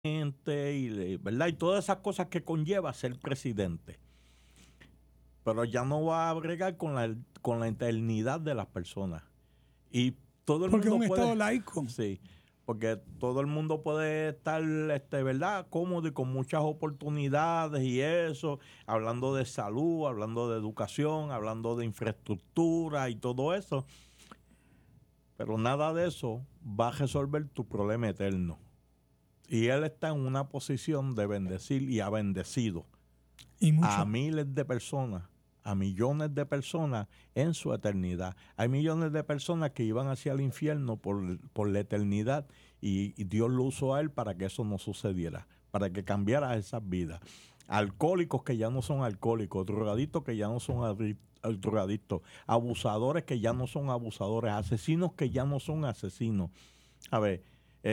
¿verdad? Y todas esas cosas que conlleva ser presidente. Pero ya no va a bregar con la eternidad de las personas. Y todo el porque mundo es un puede, estado laico. Sí, porque todo el mundo puede estar, ¿verdad?, cómodo y con muchas oportunidades y eso, hablando de salud, hablando de educación, hablando de infraestructura y todo eso. Pero nada de eso va a resolver tu problema eterno. Y él está en una posición de bendecir y ha bendecido Y mucho. a miles de personas, a millones de personas en su eternidad. Hay millones de personas que iban hacia el infierno por la eternidad y Dios lo usó a él para que eso no sucediera, para que cambiara esas vidas. Alcohólicos que ya no son alcohólicos, drogadictos que ya no son drogadictos, abusadores que ya no son abusadores, asesinos que ya no son asesinos. A ver,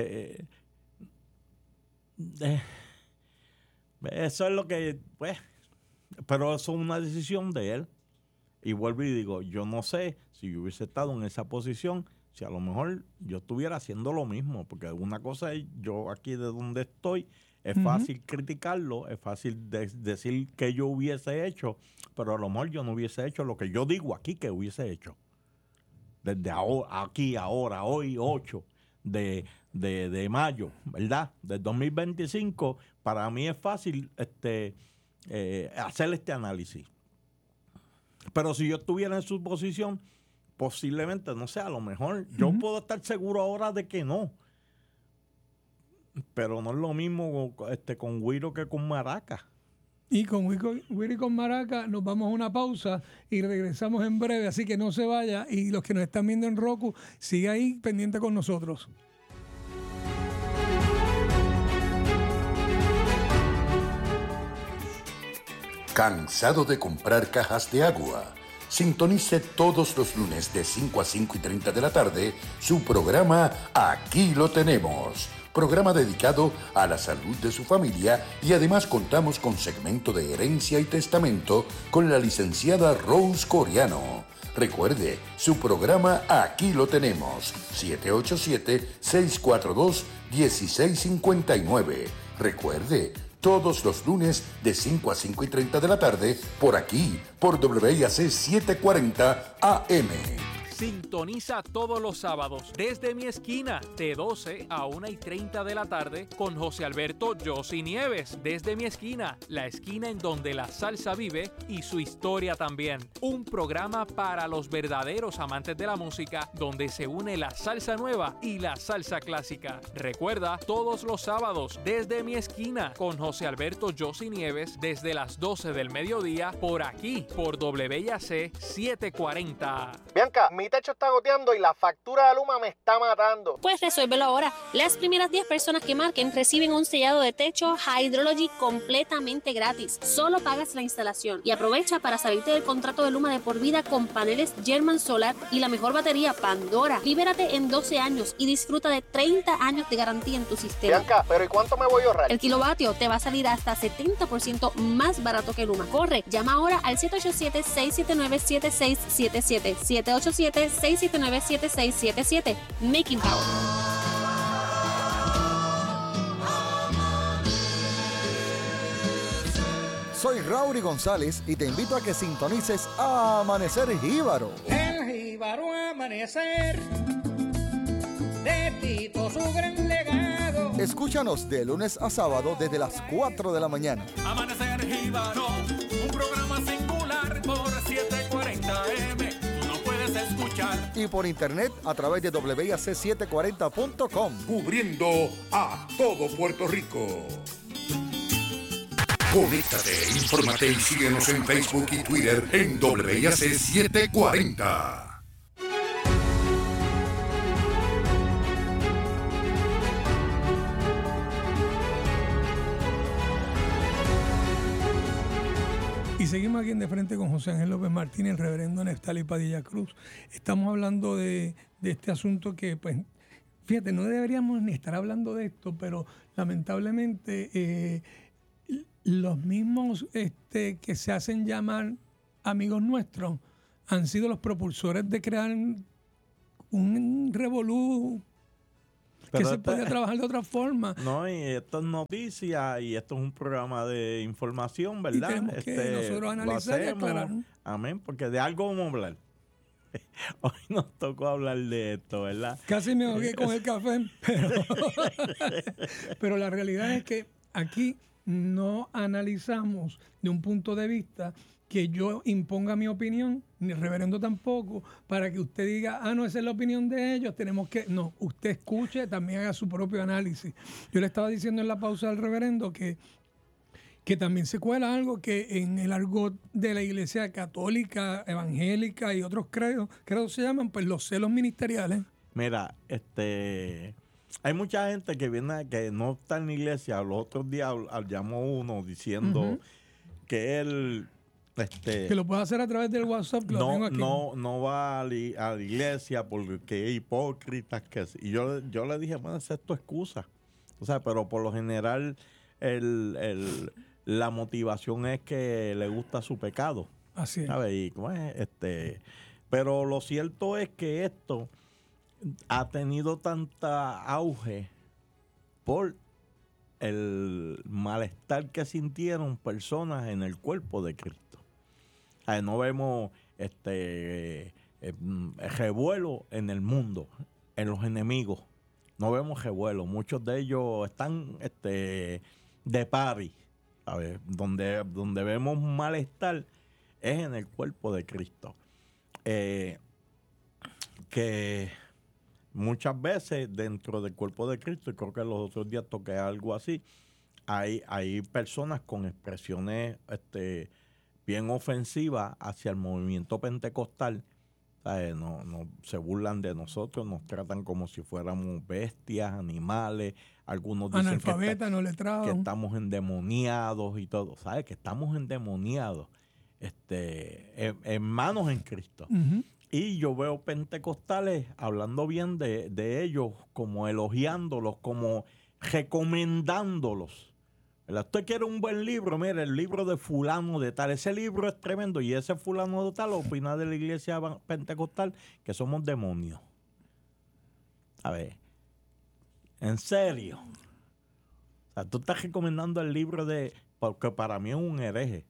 eso es lo que, pues, pero eso es una decisión de él. Y vuelvo y digo, yo no sé si yo hubiese estado en esa posición, si a lo mejor yo estuviera haciendo lo mismo, porque una cosa es, yo aquí de donde estoy, es fácil criticarlo, es fácil decir que yo hubiese hecho, pero a lo mejor yo no hubiese hecho lo que yo digo aquí que hubiese hecho. Desde ahora, aquí, ahora, hoy, 8 de mayo, ¿verdad? Del 2025, para mí es fácil hacer este análisis. Pero si yo estuviera en su posición, posiblemente, no sé, a lo mejor, yo puedo estar seguro ahora de que no. Pero no es lo mismo con Wiro que con Maraca. Y con Wiro y con Maraca nos vamos a una pausa y regresamos en breve, así que no se vaya. Y los que nos están viendo en Roku, sigue ahí pendiente con nosotros. ¿Cansado de comprar cajas de agua? Sintonice todos los lunes de 5 a 5:30 de la tarde su programa Aquí lo tenemos. Programa dedicado a la salud de su familia y además contamos con segmento de herencia y testamento con la licenciada Rose Coriano. Recuerde, su programa Aquí lo tenemos. 787-642-1659. Recuerde, todos los lunes de 5 a 5:30 de la tarde, por aquí, por WIAC 740 AM. Sintoniza todos los sábados desde mi esquina de 12 a 1:30 de la tarde con José Alberto Yossi Nieves. Desde mi esquina, la esquina en donde la salsa vive y su historia también. Un programa para los verdaderos amantes de la música donde se une la salsa nueva y la salsa clásica. Recuerda, todos los sábados desde mi esquina con José Alberto Yossi Nieves desde las 12 del mediodía por aquí, por WIAC 740. Bianca, mi techo está goteando y la factura de Luma me está matando. Pues resuélvelo ahora. Las primeras 10 personas que marquen reciben un sellado de techo Hydrology completamente gratis. Solo pagas la instalación y aprovecha para salirte del contrato de Luma de por vida con paneles German Solar y la mejor batería Pandora. Libérate en 12 años y disfruta de 30 años de garantía en tu sistema. Bianca, ¿pero y cuánto me voy a ahorrar? El kilovatio te va a salir hasta 70% más barato que Luma. Corre, llama ahora al 787-679-7677. 787-679-7677. Making Power. Soy Raúl González y te invito a que sintonices a Amanecer Jíbaro. El Jíbaro Amanecer, de Tito su gran legado. Escúchanos de lunes a sábado desde las 4 de la mañana. Amanecer Jíbaro, un programa singular por 740 AM. Escuchar. Y por internet a través de WIAC740.com. Cubriendo a todo Puerto Rico. Conéctate, infórmate y síguenos en Facebook y Twitter en WIAC 740. Y seguimos aquí en De Frente con José Ángel López Martínez, el reverendo Neftali Padilla Cruz. Estamos hablando de este asunto que, pues, fíjate, no deberíamos ni estar hablando de esto, pero lamentablemente los mismos que se hacen llamar amigos nuestros han sido los propulsores de crear un revolú que se podía trabajar de otra forma. No, y esto es noticia y esto es un programa de información, ¿verdad? Y tenemos que nosotros analizar y aclarar. Amén, porque de algo vamos a hablar. Hoy nos tocó hablar de esto, ¿verdad? Casi me ahogué con el café, pero la realidad es que aquí no analizamos de un punto de vista que yo imponga mi opinión, ni el reverendo tampoco, para que usted diga, no, esa es la opinión de ellos, tenemos que... No, usted escuche, también haga su propio análisis. Yo le estaba diciendo en la pausa al reverendo que también se cuela algo que en el argot de la iglesia católica, evangélica y otros credos se llaman pues los celos ministeriales. Mira, hay mucha gente que viene que no está en la iglesia. Los otros días llamó uno diciendo que él... que lo puede hacer a través del WhatsApp. Que lo tengo aquí. No va a la iglesia porque es hipócrita. Y yo le dije, bueno, esa es tu excusa. O sea, pero por lo general la motivación es que le gusta su pecado. Así es. ¿Sabes? Y, pero lo cierto es que esto ha tenido tanta auge por el malestar que sintieron personas en el cuerpo de Cristo. No vemos revuelo en el mundo, en los enemigos. No vemos revuelo. Muchos de ellos están de party. ¿Sabes? Donde vemos malestar es en el cuerpo de Cristo. Que muchas veces dentro del cuerpo de Cristo, y creo que los otros días toqué algo así, hay personas con expresiones bien ofensivas hacia el movimiento pentecostal. No se burlan de nosotros, nos tratan como si fuéramos bestias, animales. Algunos dicen analfabetas, no letrados, que estamos endemoniados y todo. ¿Sabes? Que estamos endemoniados, hermanos en Cristo. Uh-huh. Y yo veo pentecostales hablando bien de ellos, como elogiándolos, como recomendándolos. ¿Verdad? Usted quiere un buen libro, mire, el libro de fulano de tal. Ese libro es tremendo y ese fulano de tal opina de la iglesia pentecostal que somos demonios. A ver, en serio. O sea, tú estás recomendando el libro porque para mí es un hereje.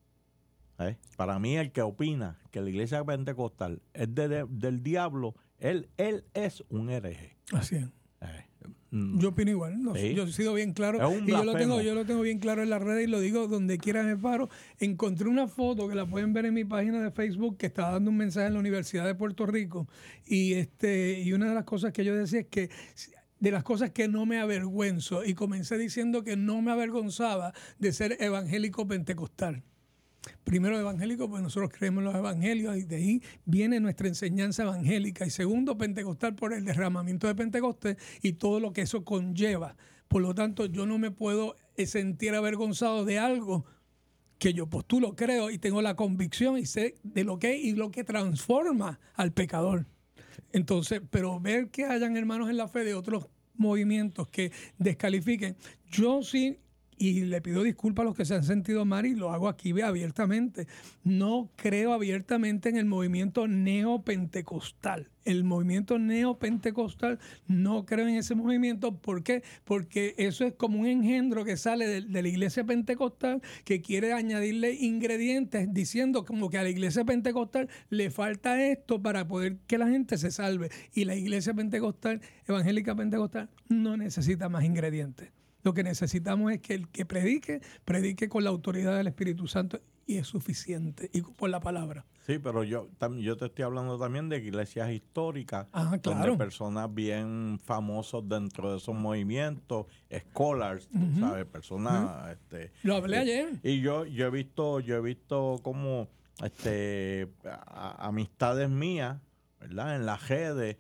Para mí el que opina que la iglesia pentecostal es del diablo, él es un hereje. Así es. Yo opino igual, ¿sí? Yo he sido bien claro y yo lo tengo bien claro en las redes y lo digo donde quiera me paro. Encontré una foto que la pueden ver en mi página de Facebook que estaba dando un mensaje en la Universidad de Puerto Rico y una de las cosas que yo decía es que de las cosas que no me avergüenzo y comencé diciendo que no me avergonzaba de ser evangélico pentecostal. Primero evangélico, pues nosotros creemos en los evangelios y de ahí viene nuestra enseñanza evangélica. Y segundo, pentecostal por el derramamiento de Pentecostés y todo lo que eso conlleva. Por lo tanto, yo no me puedo sentir avergonzado de algo que yo postulo, creo y tengo la convicción y sé de lo que es y lo que transforma al pecador. Entonces, pero ver que hayan hermanos en la fe de otros movimientos que descalifiquen, yo sí... Y le pido disculpas a los que se han sentido mal y lo hago aquí abiertamente. No creo abiertamente en el movimiento neopentecostal. El movimiento neopentecostal, no creo en ese movimiento. ¿Por qué? Porque eso es como un engendro que sale de la iglesia pentecostal que quiere añadirle ingredientes diciendo como que a la iglesia pentecostal le falta esto para poder que la gente se salve. Y la iglesia pentecostal, evangélica pentecostal, no necesita más ingredientes. Lo que necesitamos es que el que predique con la autoridad del Espíritu Santo y es suficiente, y por la palabra. Sí, pero yo te estoy hablando también de iglesias históricas, claro, donde personas bien famosos dentro de esos movimientos, scholars, tú sabes, personas... Lo hablé ayer. Y yo he visto como amistades mías, ¿verdad? En las redes,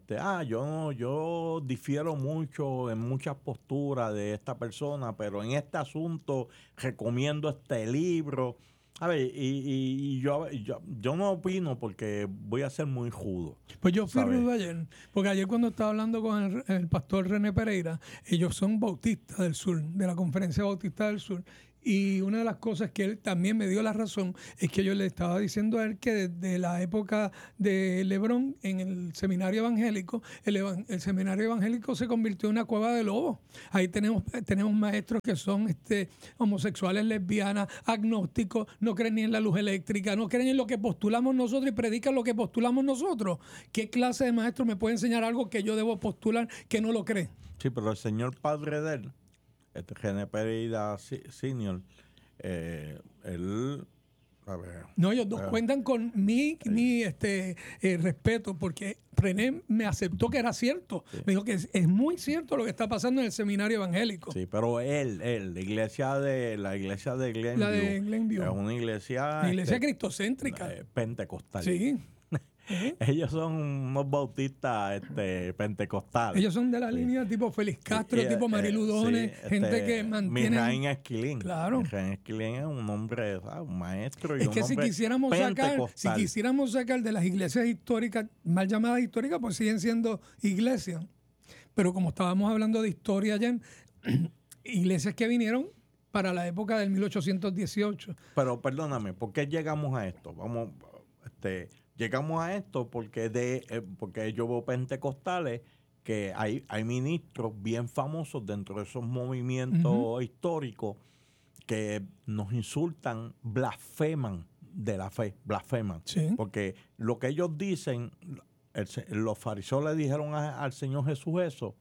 yo difiero mucho en muchas posturas de esta persona, pero en este asunto recomiendo este libro. A ver, y yo no opino porque voy a ser muy rudo. Pues yo fui rudo ayer, porque ayer cuando estaba hablando con el pastor René Pereira, ellos son bautistas del sur, de la Conferencia Bautista del Sur, Y una de las cosas que él también me dio la razón es que yo le estaba diciendo a él que desde la época de Lebrón en el seminario evangélico, el seminario evangélico se convirtió en una cueva de lobos. Ahí tenemos maestros que son homosexuales, lesbianas, agnósticos, no creen ni en la luz eléctrica, no creen en lo que postulamos nosotros y predican lo que postulamos nosotros. ¿Qué clase de maestro me puede enseñar algo que yo debo postular que no lo cree? Sí, pero el señor padre de él, René Pereira Senior, él, a ver. No, ellos dos cuentan con mi respeto, porque René me aceptó que era cierto. Sí. Me dijo que es muy cierto lo que está pasando en el seminario evangélico. Sí, pero la iglesia de Glenview, es una iglesia cristocéntrica, pentecostal. Sí. Ellos son unos bautistas pentecostales. Ellos son de la línea tipo Félix Castro, tipo Marilu Dones, gente que mantiene. Misraín Esquilín. Claro. Misraín Esquilín es un hombre, un maestro y es un que hombre si quisiéramos sacar de las iglesias históricas, mal llamadas históricas, pues siguen siendo iglesias. Pero como estábamos hablando de historia ya, iglesias que vinieron para la época del 1818. Pero perdóname, ¿por qué llegamos a esto? Llegamos a esto porque yo veo pentecostales que hay ministros bien famosos dentro de esos movimientos históricos que nos insultan, blasfeman de la fe, blasfeman. Sí. Porque lo que ellos dicen, los fariseos le dijeron al Señor Jesús eso,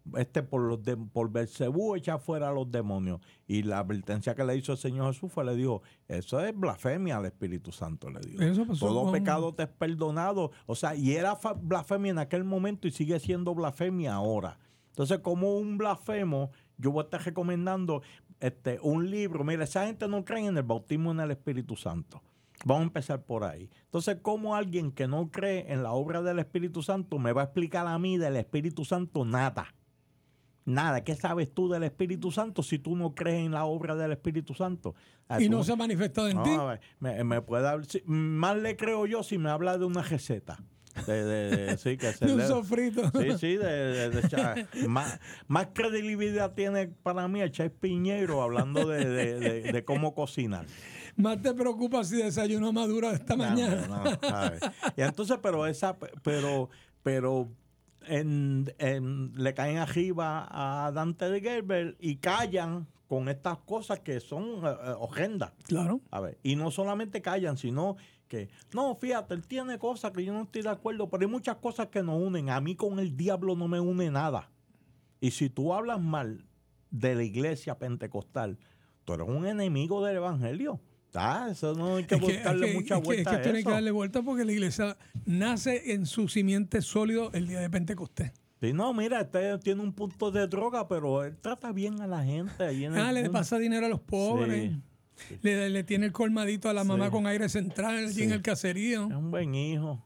por Beelzebú echa fuera a los demonios. Y la advertencia que le hizo el Señor Jesús le dijo, eso es blasfemia al Espíritu Santo, le dijo. Todo pecado te es perdonado. O sea, y era blasfemia en aquel momento y sigue siendo blasfemia ahora. Entonces, como un blasfemo, yo voy a estar recomendando un libro. Mira, esa gente no cree en el bautismo en el Espíritu Santo. Vamos a empezar por ahí. Entonces, ¿cómo alguien que no cree en la obra del Espíritu Santo me va a explicar a mí del Espíritu Santo nada? Nada, ¿qué sabes tú del Espíritu Santo si tú no crees en la obra del Espíritu Santo? Y no se ha manifestado en ti. Me puede hablar, más le creo yo si me habla de una receta. De un sofrito. Sí, más credibilidad tiene para mí el chef Piñeiro hablando de cómo cocinar. Más te preocupa si desayuno maduro esta mañana. Y entonces, pero le caen arriba a Dante de Gerber y callan con estas cosas que son horrendas. Claro. A ver, y no solamente callan, sino que, no, fíjate, él tiene cosas que yo no estoy de acuerdo, pero hay muchas cosas que nos unen. A mí con el diablo no me une nada. Y si tú hablas mal de la iglesia pentecostal, tú eres un enemigo del evangelio. Eso no hay que buscarle mucha vuelta a eso. Tiene que darle vuelta porque la iglesia nace en su simiente sólido el día de Pentecostés. Sí, no, mira, tiene un punto de droga, pero él trata bien a la gente. Ahí le pasa dinero a los pobres. Sí. Le tiene el colmadito a la mamá con aire central allí en el caserío. Es un buen hijo.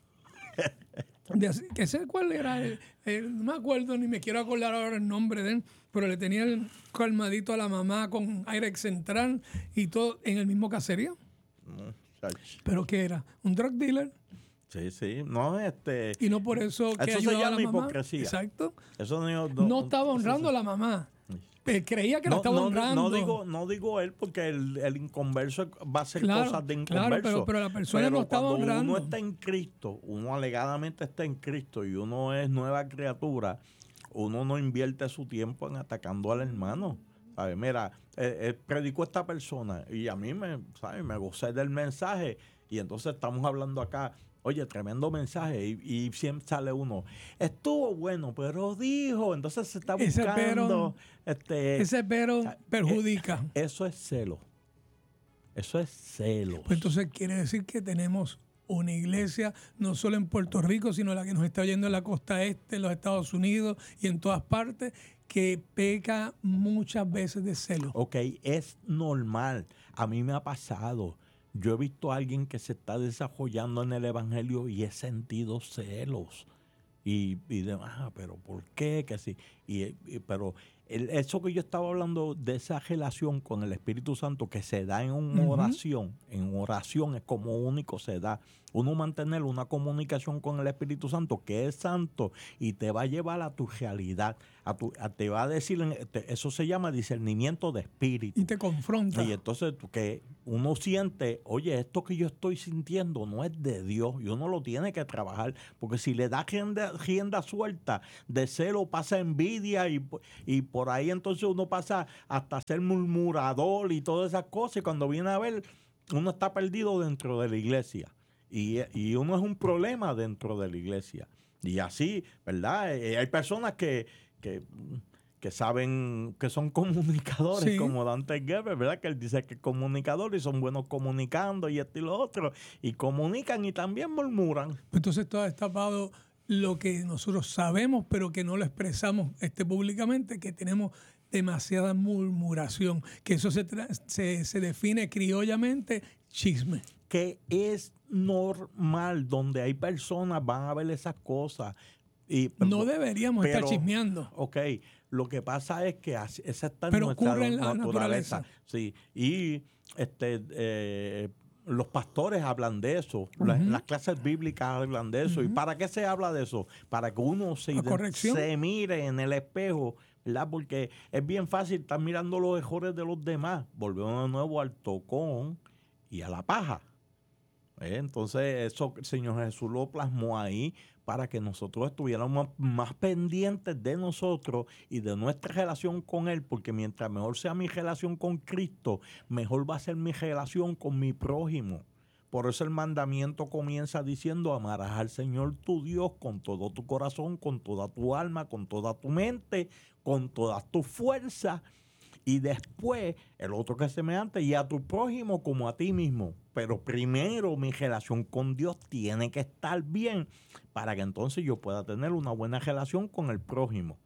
¿Cuál era? No me acuerdo, ni me quiero acordar ahora el nombre de él, pero le tenía el colmadito a la mamá con aire central y todo en el mismo caserío. ¿Pero qué era? ¿Un drug dealer? Sí. No, y no por eso que eso ayudaba se llama a la mamá. Hipocresía. Exacto. Eso no estaba honrando a la mamá. Creía que lo estaba honrando. No digo él porque el inconverso va a hacer cosas de inconverso. Claro, pero la persona no estaba honrando. Uno está en Cristo, uno alegadamente está en Cristo y uno es nueva criatura, uno no invierte su tiempo en atacando al hermano. ¿Sabes? Mira, predicó esta persona y a mí me gocé del mensaje y entonces estamos hablando acá. Oye, tremendo mensaje y siempre sale uno. Estuvo bueno, pero dijo. Entonces se está buscando. Ese pero perjudica. Eso es celo. Eso es celo. Pues entonces quiere decir que tenemos una iglesia, no solo en Puerto Rico, sino la que nos está oyendo en la costa este, en los Estados Unidos y en todas partes, que peca muchas veces de celo. Ok, es normal. A mí me ha pasado. Yo he visto a alguien que se está desarrollando en el evangelio y he sentido celos. Y pero ¿por qué? Que sí. Pero eso que yo estaba hablando de esa relación con el Espíritu Santo que se da en una oración, es como único se da. Uno mantener una comunicación con el Espíritu Santo que es santo y te va a llevar a tu realidad, te va a decir, eso se llama discernimiento de espíritu. Y te confronta. Y entonces que uno siente, oye, esto que yo estoy sintiendo no es de Dios, y uno lo tiene que trabajar, porque si le da rienda suelta de celo, pasa envidia y por ahí entonces uno pasa hasta ser murmurador y todas esas cosas, y cuando viene a ver, uno está perdido dentro de la iglesia, y uno es un problema dentro de la iglesia. Y así, ¿verdad? Hay personas que saben que son comunicadores, sí, como Dante Gebel, ¿verdad? Que él dice que es comunicador y son buenos comunicando y esto y lo otro. Y comunican y también murmuran. Entonces tú has destapado lo que nosotros sabemos, pero que no lo expresamos públicamente, que tenemos demasiada murmuración, que eso se define criollamente chisme. Que es normal, donde hay personas van a ver esas cosas. No deberíamos estar chismeando. Ok, lo que pasa es que esa está en nuestra naturaleza. Sí, y los pastores hablan de eso, las clases bíblicas hablan de eso. ¿Y para qué se habla de eso? Para que uno se mire en el espejo, ¿verdad? Porque es bien fácil estar mirando los errores de los demás. Volvemos de nuevo al tocón y a la paja. Entonces eso el Señor Jesús lo plasmó ahí para que nosotros estuviéramos más pendientes de nosotros y de nuestra relación con Él, porque mientras mejor sea mi relación con Cristo, mejor va a ser mi relación con mi prójimo. Por eso el mandamiento comienza diciendo: amarás al Señor tu Dios con todo tu corazón, con toda tu alma, con toda tu mente, con todas tus fuerzas. Y después, el otro que es semejante, y a tu prójimo como a ti mismo. Pero primero mi relación con Dios tiene que estar bien para que entonces yo pueda tener una buena relación con el prójimo.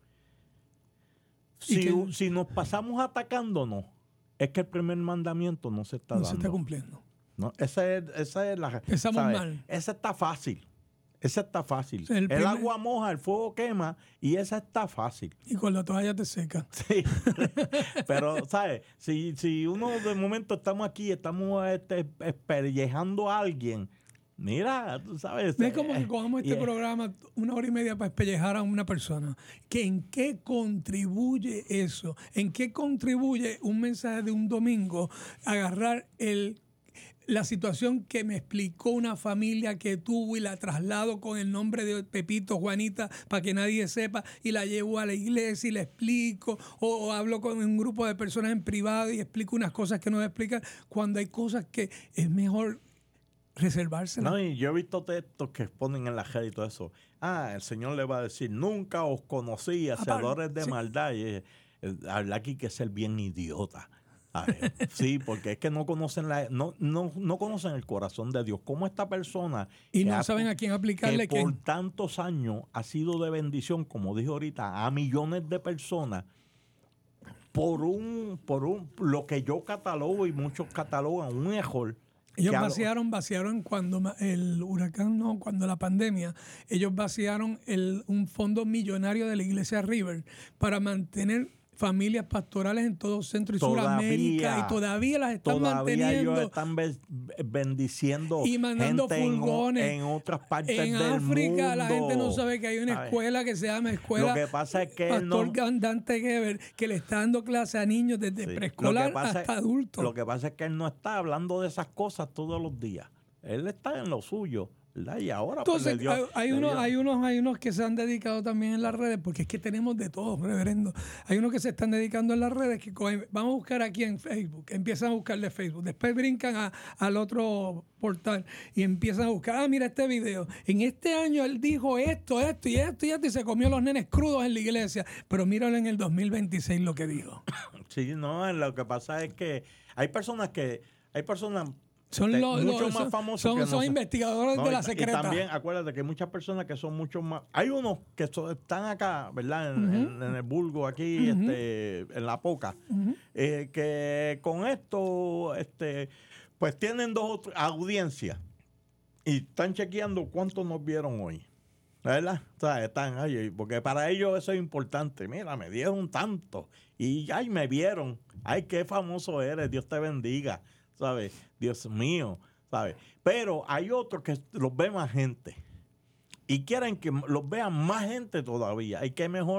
Si nos pasamos atacándonos, es que el primer mandamiento no se está dando. No se está cumpliendo. No, esa es la... Empezamos mal. Esa está fácil. Esa está fácil. El agua moja, el fuego quema, y esa está fácil. Y con la toalla te seca. Sí. Pero, ¿sabes? Si uno de momento estamos aquí, estamos espellejando a alguien, mira, tú sabes. Es como que cogamos programa 1 hora y media para espellejar a una persona. ¿En qué contribuye eso? ¿En qué contribuye un mensaje de un domingo agarrar la situación que me explicó una familia que tuvo y la traslado con el nombre de Pepito, Juanita, para que nadie sepa, y la llevo a la iglesia y le explico, o hablo con un grupo de personas en privado y explico unas cosas que no me explican, cuando hay cosas que es mejor reservárselas? No, y yo he visto textos que ponen en la red y todo eso. El Señor le va a decir: nunca os conocí, hacedores de maldad. Y habla aquí que es ser bien idiota. Sí, porque es que no conocen no conocen el corazón de Dios. Como esta persona y no saben a quién aplicarle, que por tantos años ha sido de bendición, como dije ahorita, a millones de personas por lo que yo catalogo y muchos catalogan un error. Ellos vaciaron cuando el huracán, cuando la pandemia, ellos vaciaron un fondo millonario de la iglesia River para mantener familias pastorales en todo Centro y Suramérica, y todavía las están manteniendo. Ellos están bendiciendo y mandando furgones en otras partes del mundo. En África la gente no sabe que hay una escuela que se llama Escuela Lo que pasa es que Pastor Dante Gebel, que le está dando clase a niños desde preescolar hasta adultos. Lo que pasa es que él no está hablando de esas cosas todos los días. Él está en lo suyo, ¿verdad? Y ahora entonces hay unos que se han dedicado también en las redes, porque es que tenemos de todo, reverendo. Hay unos que se están dedicando en las redes que vamos a buscar aquí en Facebook, empiezan a buscarle Facebook, después brincan al otro portal y empiezan a buscar, mira este video, en este año él dijo esto y se comió los nenes crudos en la iglesia, pero míralo en el 2026 lo que dijo. Sí, no, lo que pasa es que hay personas son más famosos son investigadores de la secreta. Y también acuérdate que hay muchas personas que son mucho más. Hay unos que están acá, ¿verdad? En el vulgo aquí, en la poca, que con esto, pues tienen 2 o 3 audiencias y están chequeando cuántos nos vieron hoy, ¿verdad? O sea, están ahí, porque para ellos eso es importante. Mira, me dieron tanto y ay, me vieron. Ay, qué famoso eres, Dios te bendiga. ¿Sabes? Dios mío, ¿sabes? Pero hay otros que los ve más gente y quieren que los vean más gente todavía. Y qué mejor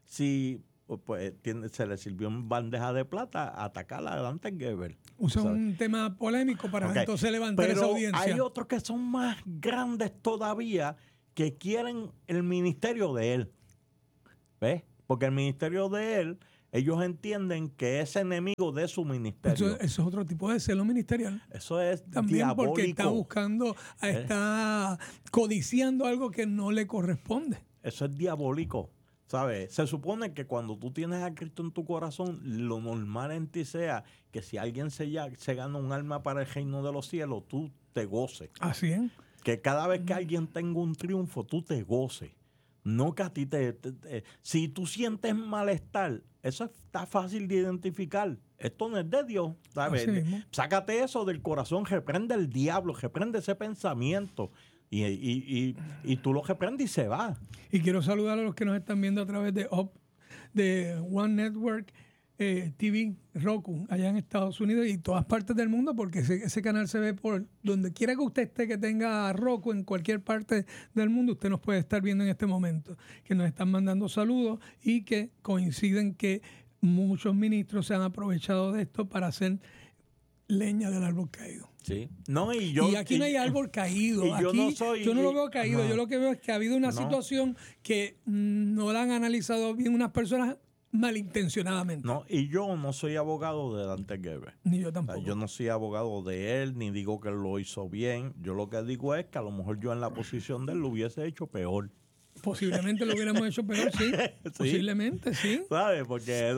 si pues, se le sirvió en bandeja de plata atacar a Dante Gebel. Usa un tema polémico para entonces levantar pero esa audiencia. Hay otros que son más grandes todavía que quieren el ministerio de él. ¿Ves? Porque el ministerio de él, ellos entienden que es enemigo de su ministerio. Eso es otro tipo de celo ministerial. Eso es también diabólico. Porque está buscando, está codiciando algo que no le corresponde. Eso es diabólico, ¿sabes? Se supone que cuando tú tienes a Cristo en tu corazón, lo normal en ti sea que si alguien se gana un alma para el reino de los cielos, tú te goces. Así es. Que cada vez que alguien tenga un triunfo, tú te goces. No que a ti si tú sientes malestar, eso está fácil de identificar. Esto no es de Dios, ¿sabes? Sácate eso del corazón, reprende el diablo, reprende ese pensamiento y tú lo reprendes y se va. Y quiero saludar a los que nos están viendo a través de One Network TV, Roku, allá en Estados Unidos y todas partes del mundo, porque ese canal se ve por donde quiera que usted esté, que tenga Roku en cualquier parte del mundo, usted nos puede estar viendo en este momento, que nos están mandando saludos y que coinciden que muchos ministros se han aprovechado de esto para hacer leña del árbol caído. Sí. No, y aquí no hay árbol caído. Aquí yo no lo veo caído. No. Yo lo que veo es que ha habido una situación que no la han analizado bien unas personas malintencionadamente. No, y yo no soy abogado de Dante Gebel. Ni yo tampoco. O sea, yo no soy abogado de él, ni digo que él lo hizo bien. Yo lo que digo es que a lo mejor yo en la posición de él lo hubiese hecho peor. Posiblemente lo hubiéramos hecho peor, sí. ¿Sí? Posiblemente, sí. ¿Sabes? Porque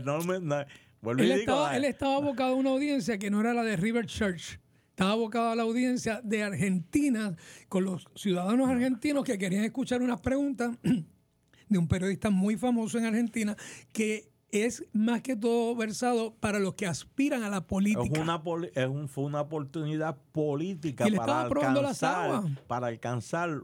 él estaba abocado a una audiencia que no era la de River Church. Estaba abocado a la audiencia de Argentina, con los ciudadanos argentinos que querían escuchar unas preguntas de un periodista muy famoso en Argentina, que es más que todo versado para los que aspiran a la política. Fue una oportunidad política para alcanzar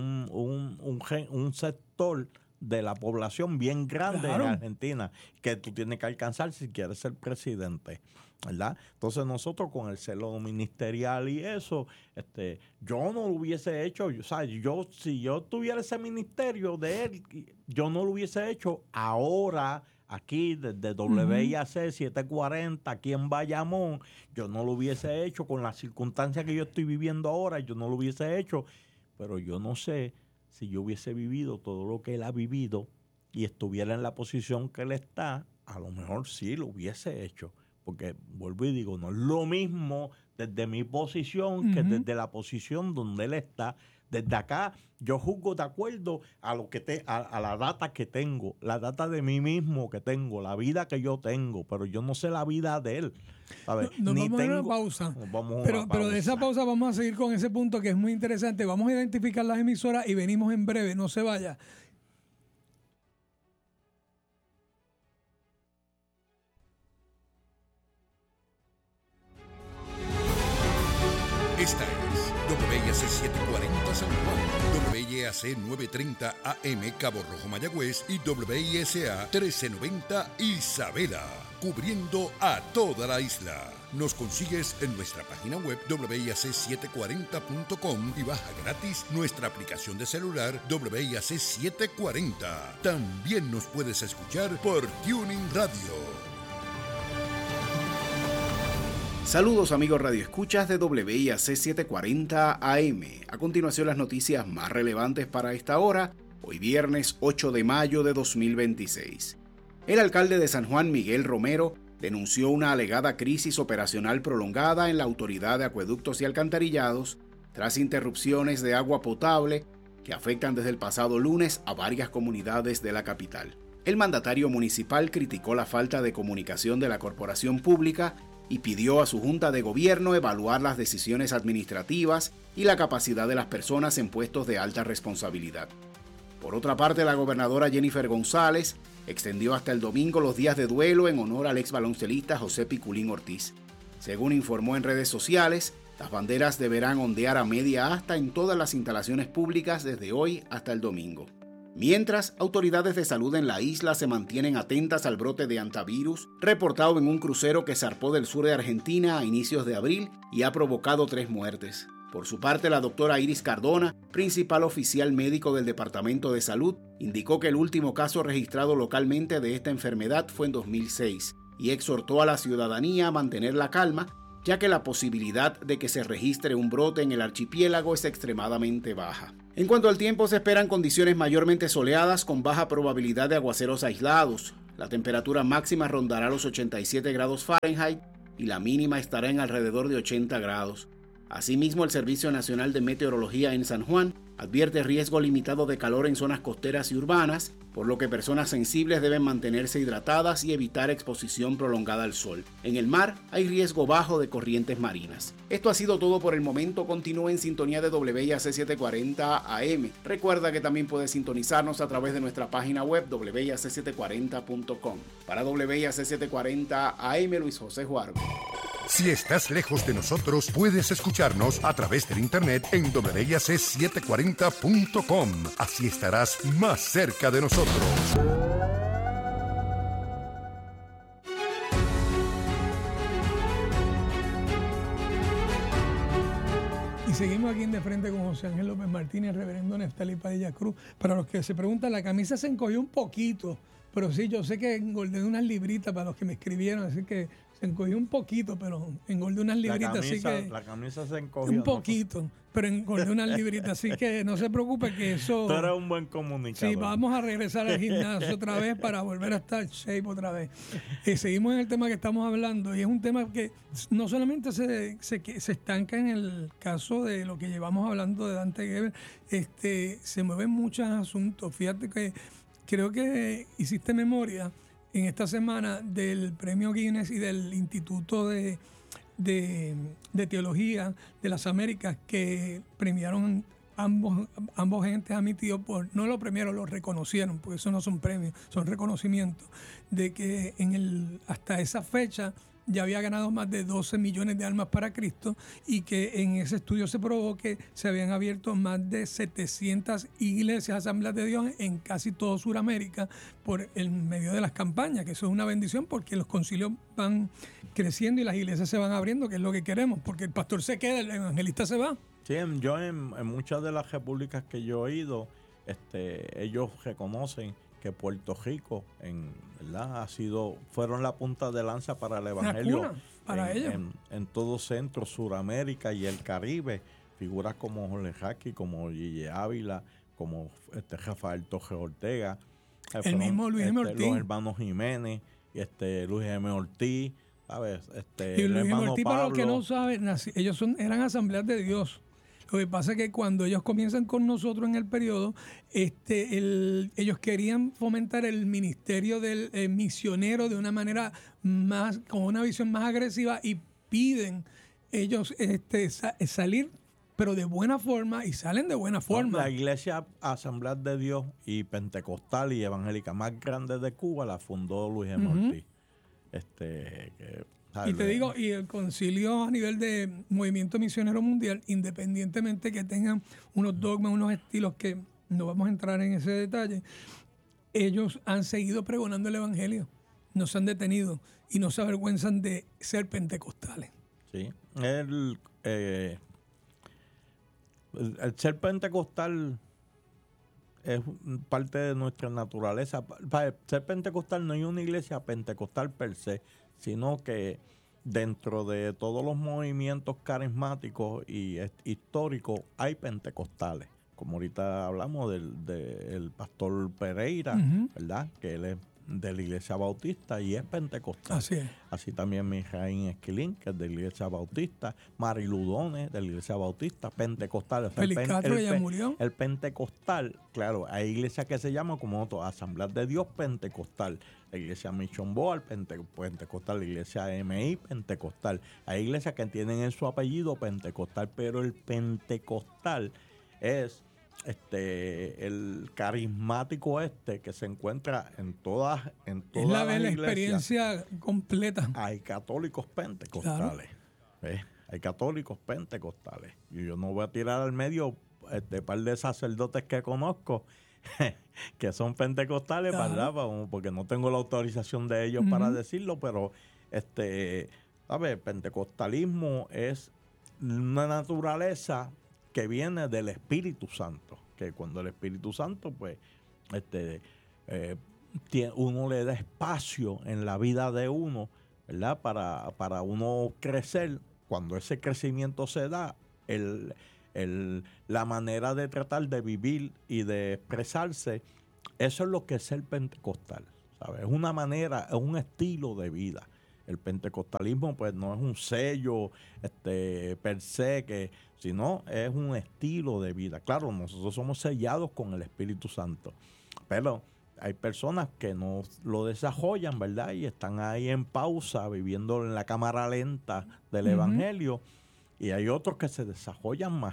un sector de la población bien grande en Argentina, que tú tienes que alcanzar si quieres ser presidente, ¿verdad? Entonces nosotros con el celo ministerial y eso, yo no lo hubiese hecho, si yo tuviera ese ministerio de él, yo no lo hubiese hecho ahora aquí desde WIAC 740 aquí en Bayamón, yo no lo hubiese hecho con las circunstancias que yo estoy viviendo ahora, yo no lo hubiese hecho, pero yo no sé si yo hubiese vivido todo lo que él ha vivido y estuviera en la posición que él está, a lo mejor sí lo hubiese hecho. Porque, vuelvo y digo, no es lo mismo desde mi posición que desde la posición donde él está. Desde acá yo juzgo de acuerdo a lo que a la data que tengo, la data de mí mismo que tengo, la vida que yo tengo, pero yo no sé la vida de él. ¿Sabes? Vamos a una pausa. Pero de esa pausa vamos a seguir con ese punto que es muy interesante. Vamos a identificar las emisoras y venimos en breve. No se vaya. Esta es WIAC 740 San Juan, WIAC 930 AM Cabo Rojo Mayagüez y WISA 1390 Isabela, cubriendo a toda la isla. Nos consigues en nuestra página web WIAC740.com y baja gratis nuestra aplicación de celular WIAC 740. También nos puedes escuchar por Tuning Radio. Saludos amigos radioescuchas de WIAC 740 AM. A continuación las noticias más relevantes para esta hora, hoy viernes 8 de mayo de 2026. El alcalde de San Juan, Miguel Romero, denunció una alegada crisis operacional prolongada en la Autoridad de Acueductos y Alcantarillados tras interrupciones de agua potable que afectan desde el pasado lunes a varias comunidades de la capital. El mandatario municipal criticó la falta de comunicación de la corporación pública y pidió a su Junta de Gobierno evaluar las decisiones administrativas y la capacidad de las personas en puestos de alta responsabilidad. Por otra parte, la gobernadora Jennifer González extendió hasta el domingo los días de duelo en honor al ex baloncelista José Piculín Ortiz. Según informó en redes sociales, las banderas deberán ondear a media asta en todas las instalaciones públicas desde hoy hasta el domingo. Mientras, autoridades de salud en la isla se mantienen atentas al brote de hantavirus reportado en un crucero que zarpó del sur de Argentina a inicios de abril y ha provocado 3 muertes. Por su parte, la doctora Iris Cardona, principal oficial médico del Departamento de Salud, indicó que el último caso registrado localmente de esta enfermedad fue en 2006 y exhortó a la ciudadanía a mantener la calma, ya que la posibilidad de que se registre un brote en el archipiélago es extremadamente baja. En cuanto al tiempo, se esperan condiciones mayormente soleadas con baja probabilidad de aguaceros aislados. La temperatura máxima rondará los 87 grados Fahrenheit y la mínima estará en alrededor de 80 grados. Asimismo, el Servicio Nacional de Meteorología en San Juan advierte riesgo limitado de calor en zonas costeras y urbanas, por lo que personas sensibles deben mantenerse hidratadas y evitar exposición prolongada al sol. En el mar hay riesgo bajo de corrientes marinas. Esto ha sido todo por el momento. Continúe en sintonía de WIAC 740 AM. Recuerda que también puedes sintonizarnos a través de nuestra página web WIAC740.com. Para WIAC 740 AM, Luis José Juargo. Si estás lejos de nosotros, puedes escucharnos a través del internet en WIAC740.com. Así estarás más cerca de nosotros. Y seguimos aquí en De Frente con José Ángel López Martínez, reverendo Neftalí Padilla Cruz. Para los que se preguntan, la camisa se encogió un poquito, pero sí, yo sé que engordé unas libritas para los que me escribieron, así que se encogió un poquito, pero engordé unas libritas, así que... La camisa se encogió. Un poquito, ¿no? Pero engordé unas libritas, así que no se preocupe que eso... Tú eres un buen comunicador. Sí, vamos a regresar al gimnasio otra vez para volver a estar shape otra vez. Seguimos en el tema que estamos hablando y es un tema que no solamente se estanca en el caso de lo que llevamos hablando de Dante Gebel, se mueven muchos asuntos. Fíjate que creo que hiciste memoria en esta semana del Premio Guinness y del Instituto de Teología de las Américas, que premiaron ambos entes a mi tío no lo premiaron, lo reconocieron, porque eso no son premios, son reconocimientos, de que hasta esa fecha ya había ganado más de 12 millones de almas para Cristo y que en ese estudio se probó que se habían abierto más de 700 iglesias, asambleas de Dios en casi todo Sudamérica por el medio de las campañas, que eso es una bendición porque los concilios van creciendo y las iglesias se van abriendo, que es lo que queremos, porque el pastor se queda, el evangelista se va. Sí, yo en muchas de las repúblicas que yo he ido, ellos reconocen que Puerto Rico, ¿verdad? fueron la punta de lanza para el evangelio para ellos. En todo Centro, Suramérica y el Caribe. Figuras como Jorge Jaque, como Gille Ávila, como Rafael Torres Ortega, el mismo Luis M. Ortiz, los hermanos Jiménez, Luis M. Ortiz, ¿sabes? Y Luis M. Ortiz, para los que no saben, ellos eran asambleas de Dios. Lo que pasa es que cuando ellos comienzan con nosotros en el periodo, ellos querían fomentar el ministerio del misionero de una manera con una visión más agresiva, y piden ellos salir, pero de buena forma, y salen de buena forma. La iglesia Asamblea de Dios y Pentecostal y Evangélica más grande de Cuba la fundó Luis M. Ortiz. Y te digo, y el concilio a nivel de movimiento misionero mundial, independientemente que tengan unos dogmas, unos estilos que no vamos a entrar en ese detalle, ellos han seguido pregonando el evangelio, no se han detenido y no se avergüenzan de ser pentecostales. Sí, el ser pentecostal es parte de nuestra naturaleza. Para ser pentecostal no hay una iglesia pentecostal per se, sino que dentro de todos los movimientos carismáticos y históricos hay pentecostales. Como ahorita hablamos del pastor Pereira, ¿verdad? Que él es de la Iglesia Bautista y es pentecostal. Así es. Así también Mijaín Esquilín, que es de la Iglesia Bautista, Mari Ludones, de la Iglesia Bautista, pentecostal. O sea, ya murió. El pentecostal, claro, hay iglesias que se llaman como otros, Asambleas de Dios pentecostal, la Iglesia Mission Board pentecostal, la Iglesia MI pentecostal. Hay iglesias que tienen en su apellido pentecostal, pero el pentecostal es el carismático que se encuentra en todas es la experiencia completa. Hay católicos pentecostales, claro. Hay católicos pentecostales, y yo no voy a tirar al medio par de sacerdotes que conozco que son pentecostales, ¿verdad? Porque no tengo la autorización de ellos para decirlo, pero ¿sabes? Pentecostalismo es una naturaleza que viene del Espíritu Santo, que cuando el Espíritu Santo, pues, uno le da espacio en la vida de uno, ¿verdad? Para uno crecer. Cuando ese crecimiento se da, la manera de tratar de vivir y de expresarse, eso es lo que es ser pentecostal, ¿sabes? Es una manera, es un estilo de vida. El pentecostalismo, pues, no es un sello per se, sino es un estilo de vida. Claro, nosotros somos sellados con el Espíritu Santo, pero hay personas que no lo desarrollan, ¿verdad? Y están ahí en pausa, viviendo en la cámara lenta del Evangelio, y hay otros que se desarrollan más,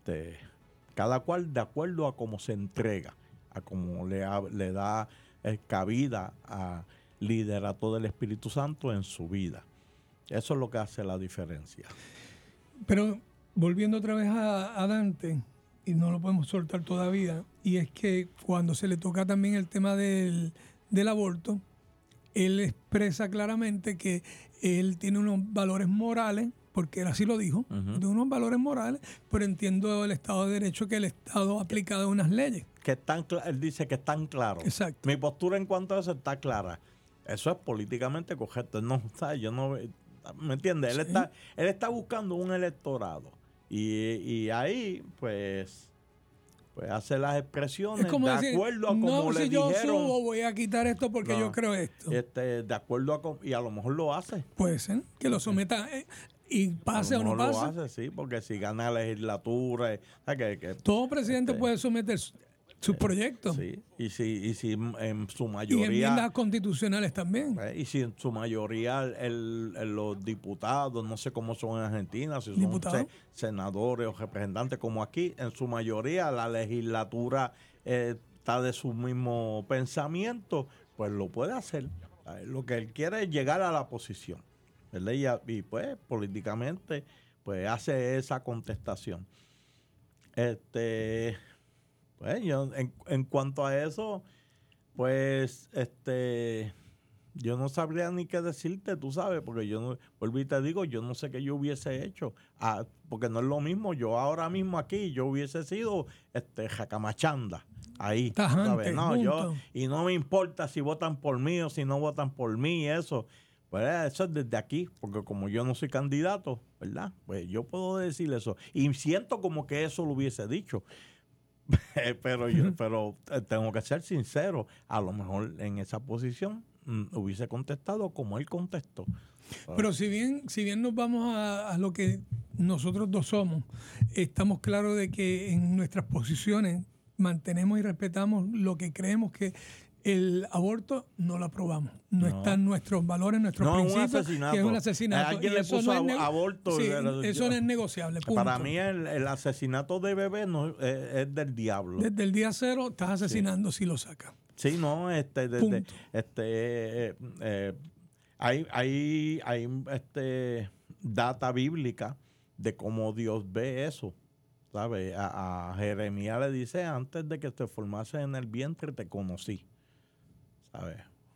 cada cual de acuerdo a cómo se entrega, a cómo le da cabida a liderato del Espíritu Santo en su vida. Eso es lo que hace la diferencia. Pero volviendo otra vez a Dante, y no lo podemos soltar todavía, y es que cuando se le toca también el tema del aborto, él expresa claramente que él tiene unos valores morales, porque él así lo dijo, tiene unos valores morales, pero entiendo el Estado de Derecho, que el Estado ha aplicado unas leyes. Él dice que están claros. Exacto. Mi postura en cuanto a eso está clara. Eso es políticamente correcto. No, ¿sabes? Yo no, ¿me entiendes? Sí. Él está buscando un electorado. Y ahí, pues hace las expresiones es como de decir, acuerdo a como no, le si dijeron. Yo subo, voy a quitar esto porque yo creo esto. De acuerdo a y a lo mejor lo hace. Puede ser que lo someta y pase o no pase. Lo hace, sí, porque si gana la legislatura, todo presidente puede someter sus proyectos. Sí, y si en su mayoría... Y enmiendas constitucionales también. Y si en su mayoría los diputados, no sé cómo son en Argentina, si son senadores o representantes como aquí, en su mayoría la legislatura está de su mismo pensamiento, pues lo puede hacer. Lo que él quiere es llegar a la posición, ¿verdad? Y pues políticamente pues hace esa contestación. Pues yo, en cuanto a eso, pues yo no sabría ni qué decirte, tú sabes, porque yo no, vuelvo y te digo, yo no sé qué yo hubiese hecho, porque no es lo mismo. Yo ahora mismo aquí, yo hubiese sido jacamachanda ahí, tajante, ¿sabes? No, y no me importa si votan por mí o si no votan por mí, eso. Pues eso es desde aquí, porque como yo no soy candidato, ¿verdad? Pues yo puedo decir eso. Y siento como que eso lo hubiese dicho. pero tengo que ser sincero, a lo mejor en esa posición hubiese contestado como él contestó. Pero si bien nos vamos a lo que nosotros dos somos, estamos claros de que en nuestras posiciones mantenemos y respetamos lo que creemos que el aborto no lo aprobamos. No está en nuestros valores, nuestros principios, que es un asesinato. Alguien le puso aborto. Sí, eso no es negociable, punto. Para mí el asesinato de bebé no es del diablo. Desde el día cero estás asesinando si lo sacas. Sí, no, hay data bíblica de cómo Dios ve eso. ¿Sabes? A Jeremías le dice, antes de que te formases en el vientre te conocí. ¿Sabes?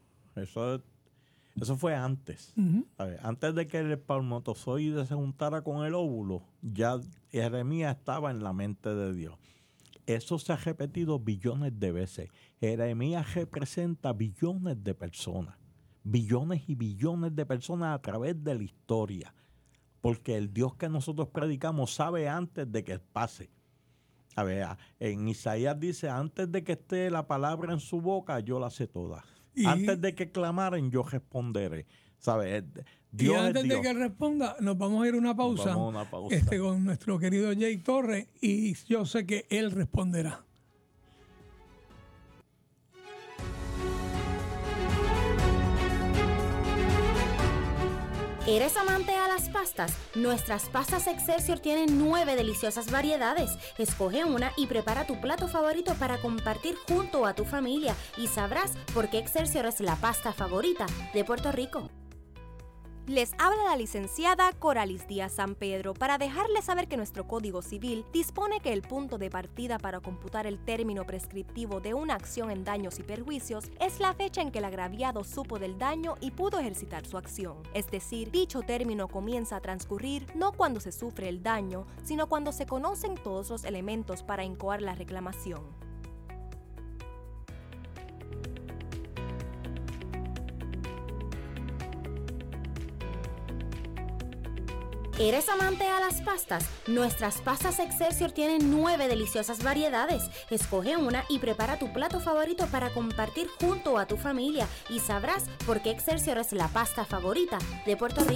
Eso fue antes. ¿Sabes? Antes de que el espermatozoide se juntara con el óvulo, ya Jeremías estaba en la mente de Dios. Eso se ha repetido billones de veces. Jeremías representa billones de personas. Billones y billones de personas a través de la historia. Porque el Dios que nosotros predicamos sabe antes de que pase. A ver, en Isaías dice, antes de que esté la palabra en su boca, yo la sé toda. Antes de que clamaren, yo responderé. ¿Sabes? Dios y antes es Dios. de que responda, nos vamos a ir a una pausa, con nuestro querido Jay Torres, y yo sé que él responderá. ¿Eres amante a las pastas? Nuestras pastas Excelsior tienen 9 deliciosas variedades. Escoge una y prepara tu plato favorito para compartir junto a tu familia y sabrás por qué Excelsior es la pasta favorita de Puerto Rico. Les habla la licenciada Coralis Díaz San Pedro para dejarles saber que nuestro Código Civil dispone que el punto de partida para computar el término prescriptivo de una acción en daños y perjuicios es la fecha en que el agraviado supo del daño y pudo ejercitar su acción. Es decir, dicho término comienza a transcurrir no cuando se sufre el daño, sino cuando se conocen todos los elementos para incoar la reclamación. ¿Eres amante a las pastas? Nuestras pastas Excelsior tienen 9 deliciosas variedades. Escoge una y prepara tu plato favorito para compartir junto a tu familia y sabrás por qué Excelsior es la pasta favorita de Puerto Rico.